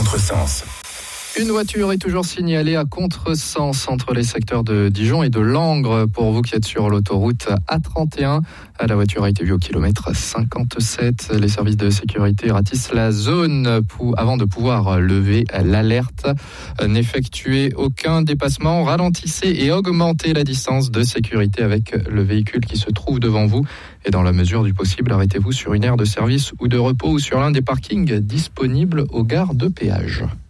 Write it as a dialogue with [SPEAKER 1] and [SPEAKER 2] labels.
[SPEAKER 1] contresens.
[SPEAKER 2] Une voiture est toujours signalée à contresens entre les secteurs de Dijon et de Langres. Pour vous qui êtes sur l'autoroute A31, la voiture a été vue au kilomètre 57. Les services de sécurité ratissent la zone avant de pouvoir lever l'alerte. N'effectuez aucun dépassement, ralentissez et augmentez la distance de sécurité avec le véhicule qui se trouve devant vous. Et dans la mesure du possible, arrêtez-vous sur une aire de service ou de repos ou sur l'un des parkings disponibles aux gares de péage.